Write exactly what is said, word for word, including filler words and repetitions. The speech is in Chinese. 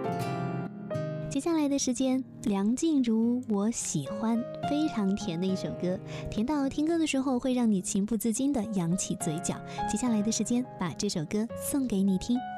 接下来的时间，梁静茹我喜欢，非常甜的一首歌，甜到听歌的时候会让你情不自禁地扬起嘴角。接下来的时间，把这首歌送给你听。